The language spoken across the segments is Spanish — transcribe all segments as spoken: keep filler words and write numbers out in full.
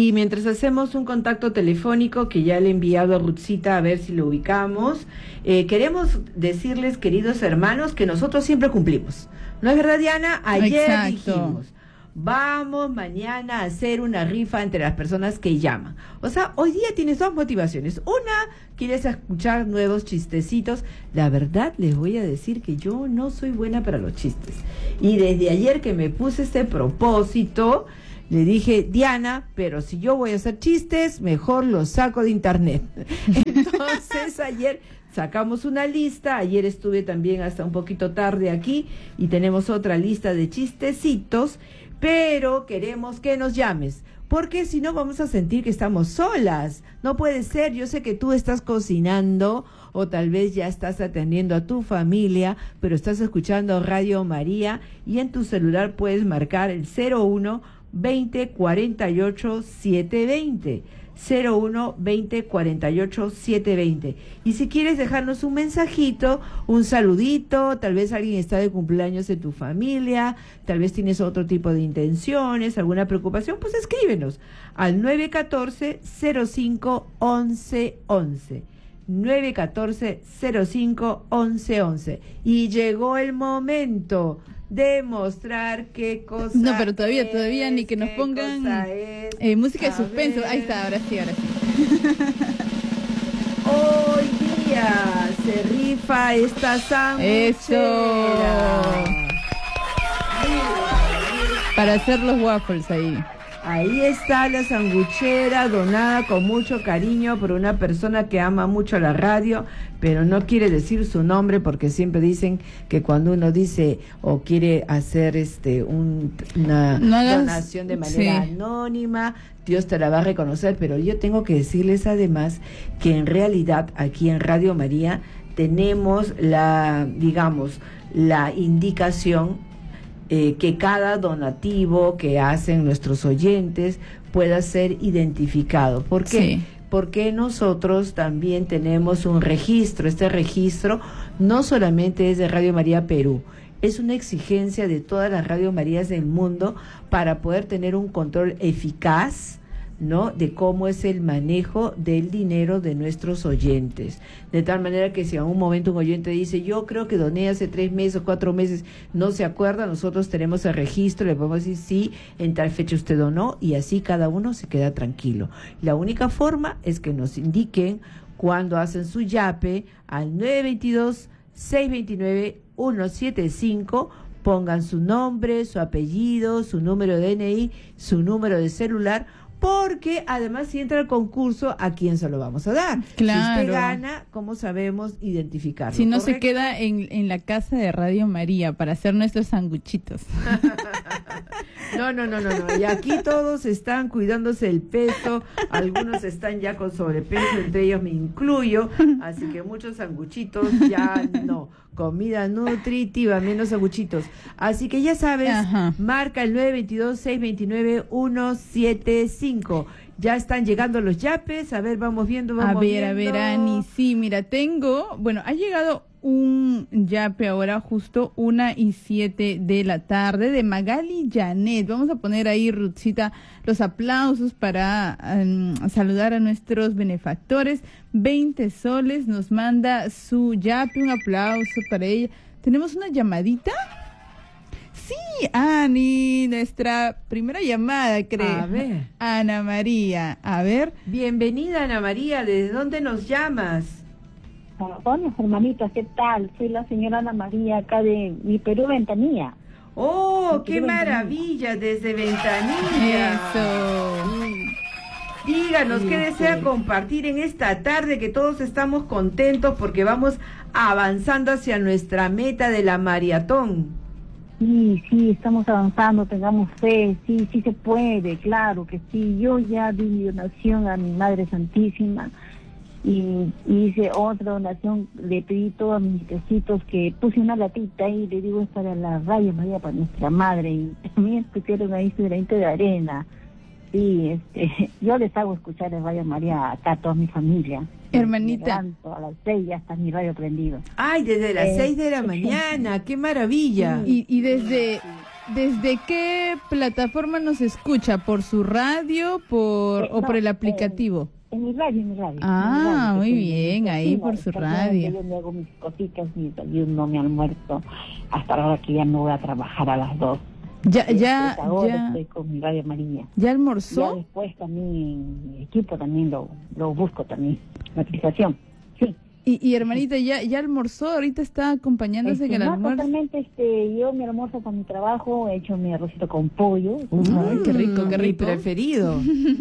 Y mientras hacemos un contacto telefónico que ya le he enviado a Ruthcita a ver si lo ubicamos, eh, queremos decirles, queridos hermanos, que nosotros siempre cumplimos. ¿No es verdad, Diana? Ayer Exacto. dijimos, vamos mañana a hacer una rifa entre las personas que llaman. O sea, hoy día tienes dos motivaciones. Una, quieres escuchar nuevos chistecitos. La verdad, les voy a decir que yo no soy buena para los chistes. Y desde ayer que me puse este propósito, le dije, Diana, pero si yo voy a hacer chistes, mejor los saco de internet. Entonces, ayer sacamos una lista, ayer estuve también hasta un poquito tarde aquí y tenemos otra lista de chistecitos, pero queremos que nos llames, porque si no vamos a sentir que estamos solas. No puede ser, yo sé que tú estás cocinando o tal vez ya estás atendiendo a tu familia, pero estás escuchando Radio María y en tu celular puedes marcar el cero uno veinte cuarenta y ocho setecientos veinte. cero uno veinte cuarenta y ocho setecientos veinte. Y si quieres dejarnos un mensajito, un saludito, tal vez alguien está de cumpleaños en tu familia, tal vez tienes otro tipo de intenciones, alguna preocupación, pues escríbenos al nueve uno cuatro cero cinco once once. nueve uno cuatro cero cinco once once. Y llegó el momento de mostrar qué cosa No, pero todavía, es, todavía ni que nos pongan eh, música de suspenso. Ver. Ahí está, ahora sí, ahora sí. Hoy día se rifa esta sanguchera. Eso. Para hacer los waffles ahí. Ahí está la sanguchera donada con mucho cariño por una persona que ama mucho la radio, pero no quiere decir su nombre porque siempre dicen que cuando uno dice o quiere hacer este un, una no hagas, donación de manera sí. anónima, Dios te la va a reconocer, pero yo tengo que decirles además que en realidad aquí en Radio María tenemos la, digamos, la indicación Eh, que cada donativo que hacen nuestros oyentes pueda ser identificado. ¿Por qué? Sí. Porque nosotros también tenemos un registro. Este registro no solamente es de Radio María Perú, es una exigencia de todas las Radio Marías del mundo para poder tener un control eficaz, ¿no?, de cómo es el manejo del dinero de nuestros oyentes. De tal manera que si a un momento un oyente dice, yo creo que doné hace tres meses o cuatro meses, no se acuerda, nosotros tenemos el registro, le podemos decir, sí, en tal fecha usted donó, y así cada uno se queda tranquilo. La única forma es que nos indiquen cuando hacen su yape al nueve dos dos, seis dos nueve, uno siete cinco, pongan su nombre, su apellido, su número de D N I, su número de celular, porque además si entra al concurso, ¿a quién se lo vamos a dar? Claro. Si usted gana, ¿cómo sabemos identificarlo? Si no, ¿correcto? Se queda en, en la casa de Radio María para hacer nuestros sanguchitos. No, no, no, no, no. Y aquí todos están cuidándose el peso, algunos están ya con sobrepeso, entre ellos me incluyo, así que muchos sanguchitos ya no. Comida nutritiva, menos sanguchitos. Así que ya sabes, ajá, marca el nueve dos dos, seis dos nueve, uno siete cinco. Ya están llegando los yapes, a ver, vamos viendo, vamos A ver, viendo. a ver, Ani, sí, mira, tengo, bueno, ha llegado un yape ahora justo una y siete de la tarde de Magali Janet. Vamos a poner ahí, Ruthcita, los aplausos para um, saludar a nuestros benefactores. veinte soles nos manda su yape, un aplauso para ella. ¿Tenemos una llamadita? Sí, Ani, nuestra primera llamada, creo. A ver. Ana María, a ver. Bienvenida, Ana María, ¿desde dónde nos llamas? Hola, hermanitas, ¿qué tal? Soy la señora Ana María, acá de mi Perú, Ventanilla. ¡Oh, mi qué Perú, maravilla! Ventanilla. Desde Ventanilla. Eso. Díganos, sí, ¿qué desea sí. compartir en esta tarde? Que todos estamos contentos porque vamos avanzando hacia nuestra meta de la maratón. Sí, sí, estamos avanzando, tengamos fe, sí, sí se puede, claro que sí. Yo ya di mi donación a mi Madre Santísima y hice otra donación, le pedí todos mis tecitos, que puse una latita y le digo, es para la Radio María, para nuestra madre, y también pusieron ahí su granito de arena. Sí, este, yo les hago escuchar el Radio María acá a toda mi familia. Hermanita. Me levanto a las seis ya está mi radio prendido. Ay, desde las Eh, seis de la mañana, qué maravilla. Y, y desde ¿desde qué plataforma nos escucha? ¿Por su radio por, Eh, o no, por el aplicativo? Eh, en mi radio, en mi radio. Ah, en mi radio, muy que bien, mi ahí cocina, por su que radio. Yo me hago mis cositas, mi desayuno, mi almuerzo, hasta la hora que ya me voy a trabajar a las dos. Ya, Este, ya, hasta ahora ya, estoy con mi radio María. ¿ya Ya almorzó? después también mi equipo también lo, lo busco también, la aplicación. Sí. Y, y hermanita, ¿ya, ya almorzó? Ahorita está acompañándose Este, en el no, almuerzo. totalmente, este, yo mi almuerzo con mi trabajo, he hecho mi arrocito con pollo. Ay, qué rico, qué Mi rico. preferido.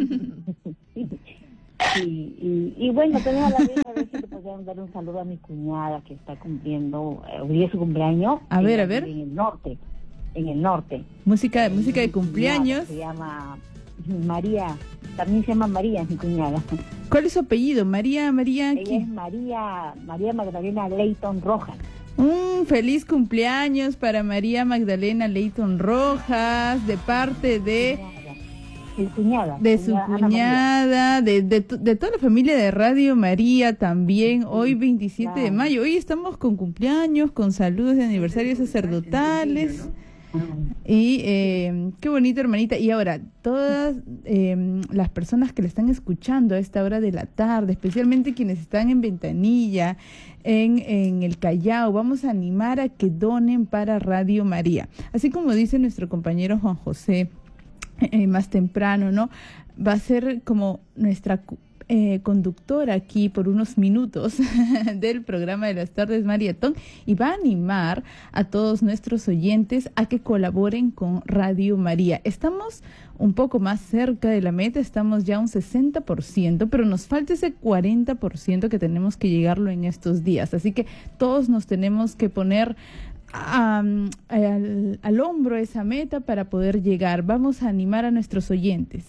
Y, y, y bueno, tenemos la vida, a ver si le podrían dar un saludo a mi cuñada que está cumpliendo, eh, hoy es su cumpleaños. A ver, Ella a ver. vive En el norte, en el norte. Música, música de Mi cumpleaños. cuñada Se llama María, también se llama María, mi cuñada. ¿Cuál es su apellido? María, María, Ella ¿qué? es María, María Magdalena Leighton Rojas. Un feliz cumpleaños para María Magdalena Leighton Rojas, de parte de, Mi cuñada. de su cuñada Ana María. cuñada, de, de, to- de toda la familia de Radio María también, hoy veintisiete de claro. mayo. Hoy estamos con cumpleaños, con saludos de aniversarios sacerdotales. Y eh, qué bonito, hermanita. Y ahora, todas eh, las personas que le están escuchando a esta hora de la tarde, especialmente quienes están en Ventanilla, en, en el Callao, vamos a animar a que donen para Radio María. Así como dice nuestro compañero Juan José eh, más temprano, ¿no? Va a ser como nuestra cu- eh, conductora aquí por unos minutos del programa de las tardes Maratón y va a animar a todos nuestros oyentes a que colaboren con Radio María. Estamos un poco más cerca de la meta, estamos ya a un sesenta por ciento, pero nos falta ese cuarenta por ciento que tenemos que llegarlo en estos días. Así que todos nos tenemos que poner um, al, al hombro esa meta para poder llegar. Vamos a animar a nuestros oyentes.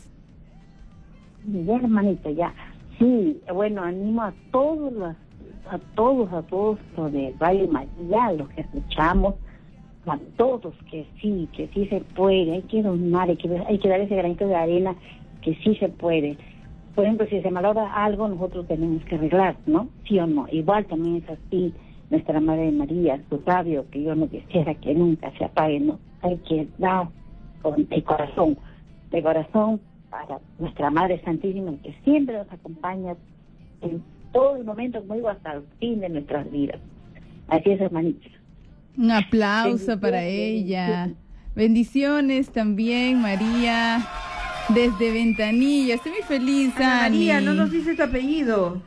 Ya, hermanito, ya. Sí, bueno, animo a todos los, a todos, a todos los de Radio María, los que escuchamos, a todos que sí, que sí se puede, hay que donar, hay que, hay que dar ese granito de arena, que sí se puede. Por ejemplo, si se malogra algo, nosotros tenemos que arreglar, ¿no? Sí o no. Igual también es así, nuestra Madre María, su radio, que yo no quisiera que nunca se apague, ¿no? Hay que dar con, de corazón, de corazón, para nuestra Madre Santísima, que siempre nos acompaña en todo el momento, como digo, hasta el fin de nuestras vidas. Así es, hermanita. Un aplauso para Bendiciones, ella. bendiciones. Bendiciones también, María, desde Ventanilla. Estoy muy feliz, Ana Ani. María, no nos dice tu apellido.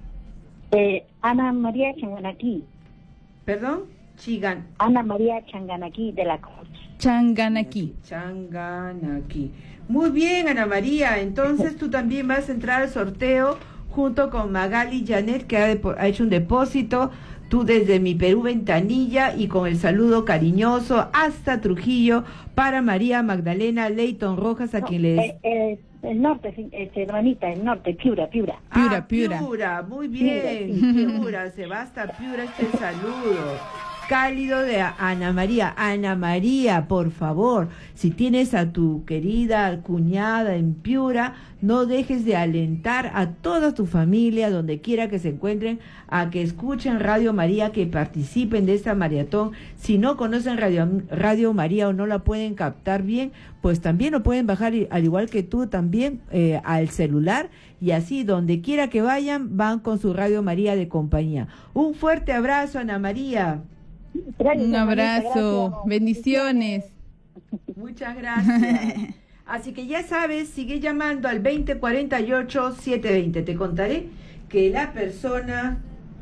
Eh, Ana María Changanaqui, ¿Perdón? Chigan. Ana María Changanaqui de la Cruz. Changanaqui. Changanaqui. Muy bien, Ana María. Entonces tú también vas a entrar al sorteo junto con Magali Janet, que ha, depo- ha hecho un depósito. Tú desde mi Perú Ventanilla y con el saludo cariñoso hasta Trujillo para María Magdalena Leighton Rojas, a No, quien le des- eh, eh, el norte, sí, eh, hermanita, el norte, Piura, Piura. Piura, Ah, Piura. Piura, muy bien, Piura, se va hasta Piura este saludo. Cálido de a- Ana María. Ana María, por favor, si tienes a tu querida cuñada en Piura, no dejes de alentar a toda tu familia, donde quiera que se encuentren, a que escuchen Radio María, que participen de esta maratón. Si no conocen Radio, Radio María o no la pueden captar bien, pues también lo pueden bajar, y- al igual que tú también, eh, al celular, y así donde quiera que vayan, van con su Radio María de compañía. Un fuerte abrazo, Ana María. Gracias, Un hermanita, abrazo. gracias. Bendiciones. Muchas gracias. Así que ya sabes, sigue llamando al veinte cuarenta y ocho setecientos veinte. Te contaré que la persona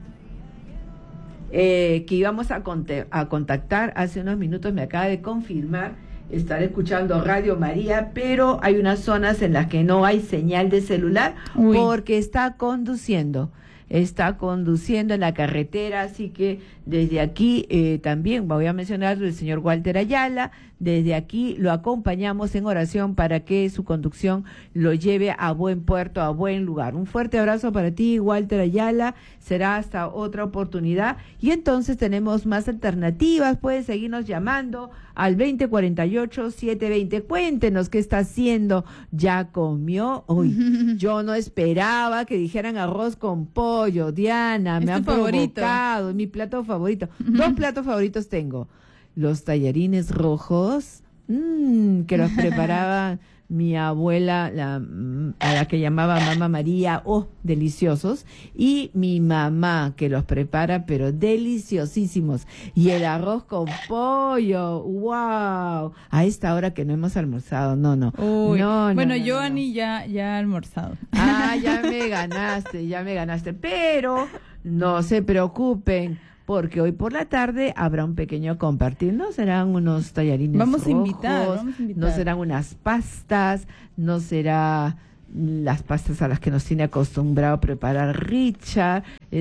eh, que íbamos a, conte- a contactar hace unos minutos me acaba de confirmar estar escuchando Radio María, pero hay unas zonas en las que no hay señal de celular Uy. porque está conduciendo. Está conduciendo en la carretera, así que desde aquí eh, también voy a mencionar el señor Walter Ayala. Desde aquí lo acompañamos en oración para que su conducción lo lleve a buen puerto, a buen lugar. Un fuerte abrazo para ti, Walter Ayala. Será hasta otra oportunidad. Y entonces tenemos más alternativas. Puedes seguirnos llamando al veinte cuarenta y ocho setecientos veinte. Cuéntenos qué está haciendo. ¿Ya comió? Uy, yo no esperaba que dijeran arroz con pollo. Diana, Es me tu han favorito. provocado. Es mi plato favorito. Dos platos favoritos tengo. Los tallarines rojos mmm, que los preparaba mi abuela, la, a la que llamaba Mamá María, oh, deliciosos, y mi mamá, que los prepara, pero deliciosísimos, y el arroz con pollo, wow, a esta hora que no hemos almorzado, no, no, Uy, no, no, bueno, no, yo, no, Ani, ya, ya ha almorzado. Ah, ya me ganaste, ya me ganaste, pero no se preocupen, porque hoy por la tarde habrá un pequeño compartir, no serán unos tallarines Vamos a rojos, invitar, vamos a invitar. no serán unas pastas, no será las pastas a las que nos tiene acostumbrado preparar Richard,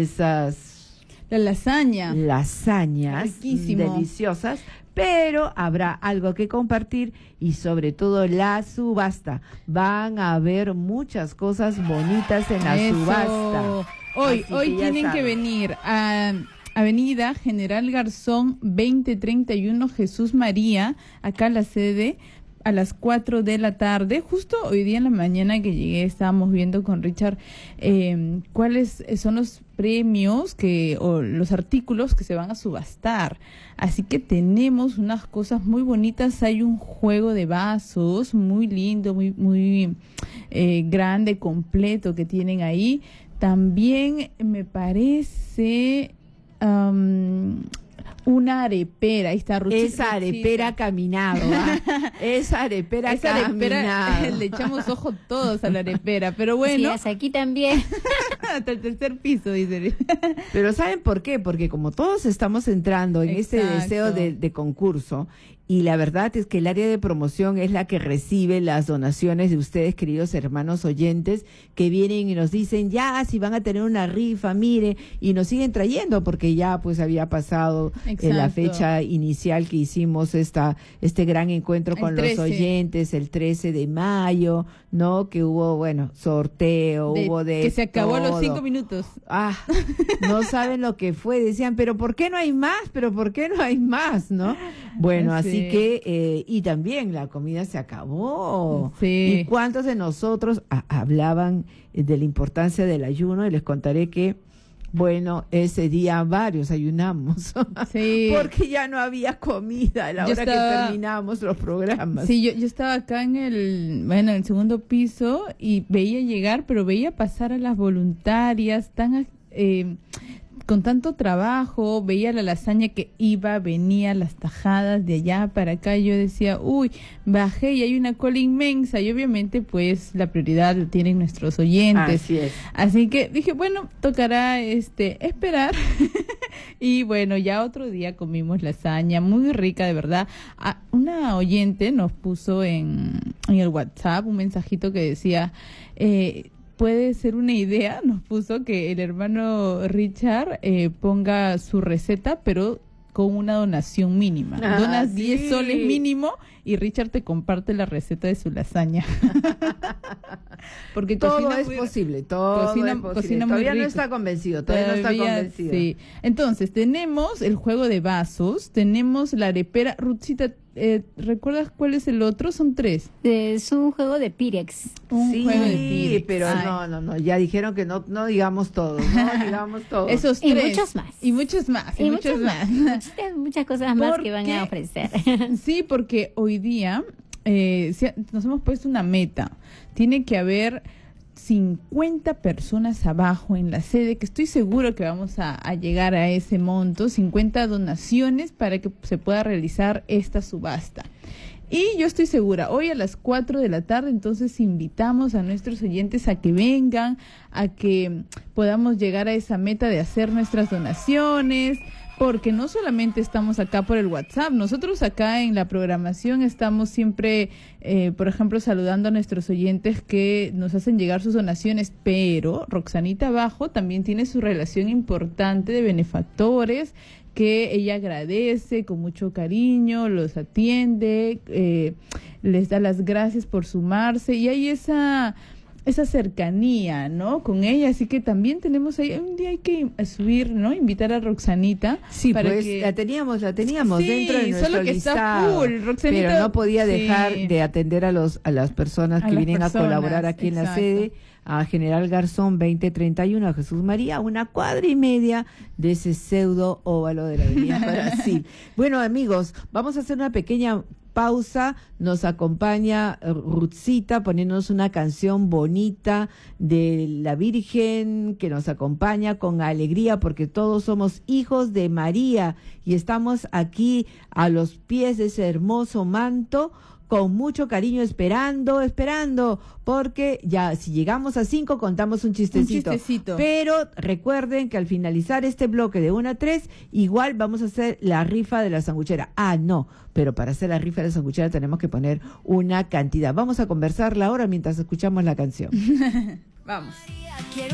esas La lasaña. lasañas Riquísimo. deliciosas, pero habrá algo que compartir y sobre todo la subasta. Van a haber muchas cosas bonitas en la Eso. subasta. Hoy, Así hoy que ya tienen que saben. venir a Avenida General Garzón veinte treinta y uno Jesús María, acá la sede, a las cuatro de la tarde. Justo hoy día en la mañana que llegué estábamos viendo con Richard eh, cuáles son los premios que o los artículos que se van a subastar. Así que tenemos unas cosas muy bonitas. Hay un juego de vasos muy lindo, muy muy eh, grande, completo que tienen ahí. También me parece um, una arepera. Ahí está Ruchita. Esa arepera ha caminado, ¿ah? Esa arepera ha Esa arepera, caminado. le echamos ojo todos a la arepera, pero bueno, Sí, aquí también. hasta el tercer piso, dice. Pero ¿saben por qué? Porque como todos estamos entrando en este Exacto. deseo de, de concurso, y la verdad es que el área de promoción es la que recibe las donaciones de ustedes, queridos hermanos oyentes, que vienen y nos dicen, ya, si van a tener una rifa, mire, y nos siguen trayendo, porque ya pues había pasado eh, la Exacto. fecha inicial que hicimos esta este gran encuentro El con trece. los oyentes, el trece de mayo, ¿no? Que hubo, bueno, sorteo, De- hubo de que se acabó a los todo. cinco minutos. Ah, no saben lo que fue. Decían, pero ¿por qué no hay más? ¿Pero por qué no hay más? ¿No? Bueno, Sí. así que, eh, y también la comida se acabó. Sí. ¿Y cuántos de nosotros a- hablaban de la importancia del ayuno? Y les contaré que, bueno, ese día varios ayunamos. Sí. Porque ya no había comida a la Yo hora estaba- que terminamos los programas. Sí, yo, yo estaba acá en el, bueno, en el segundo piso y veía llegar, pero veía pasar a las voluntarias tan, eh, con tanto trabajo, veía la lasaña que iba, venía, las tajadas de allá para acá, y yo decía, uy, bajé y hay una cola inmensa, y obviamente pues la prioridad la tienen nuestros oyentes. Así es. Así que dije, bueno, tocará este esperar. Y bueno, ya otro día comimos lasaña, muy rica, de verdad. Ah, una oyente nos puso en, en el WhatsApp un mensajito que decía, eh, puede ser una idea, nos puso que el hermano Richard eh, ponga su receta, pero con una donación mínima. Ah, Donas sí. diez soles mínimo y Richard te comparte la receta de su lasaña. Porque Todo cocina es muy- posible, todo cocina- es posible. cocina muy Todavía no rico. está convencido, todavía, no está Todavía, convencido. sí. Entonces, tenemos el juego de vasos, tenemos la arepera. Ruthcita, eh, ¿recuerdas cuál es el otro? Son tres. Es un juego de Pirex. Un sí, juego de Pirex. pero Ay. no, no, no, ya dijeron que no, no digamos todos, no digamos todos. Esos Y tres. muchos más. Y muchos más. Y, Y muchos muchas más. Muchas, muchas cosas más ¿Por que van qué? a ofrecer. Sí, porque hoy día eh, se- nos hemos puesto una meta. Tiene que haber cincuenta personas abajo en la sede, que estoy seguro que vamos a, a llegar a ese monto, cincuenta donaciones para que se pueda realizar esta subasta. Y yo estoy segura, hoy a las cuatro de la tarde, entonces invitamos a nuestros oyentes a que vengan, a que podamos llegar a esa meta de hacer nuestras donaciones, porque no solamente estamos acá por el WhatsApp, nosotros acá en la programación estamos siempre, eh, por ejemplo, saludando a nuestros oyentes que nos hacen llegar sus donaciones, pero Roxanita Abajo también tiene su relación importante de benefactores, que ella agradece con mucho cariño, los atiende, eh, les da las gracias por sumarse, y hay esa esa cercanía, ¿no? Con ella, así que también tenemos ahí, un día hay que subir, ¿no? Invitar a Roxanita. Sí, para pues que... la teníamos, la teníamos Sí, dentro de nuestro solo que está listado, full, Roxanita. pero no podía Sí. dejar de atender a los a las personas A que las vienen a personas, colaborar aquí en la exacto. sede, a General Garzón veinte treinta y uno, a Jesús María, una cuadra y media de ese pseudo óvalo de la Avenida Brasil. Bueno, amigos, vamos a hacer una pequeña pausa nos acompaña Ruthcita poniéndonos una canción bonita de la Virgen que nos acompaña con alegría porque todos somos hijos de María y estamos aquí a los pies de ese hermoso manto con mucho cariño esperando, esperando, porque ya si llegamos a cinco contamos un chistecito. Un chistecito. Pero recuerden que al finalizar este bloque de una a tres, igual vamos a hacer la rifa de la sanguchera. Ah, no, pero para hacer la rifa de la sanguchera tenemos que poner una cantidad. Vamos a conversarla ahora mientras escuchamos la canción. Vamos.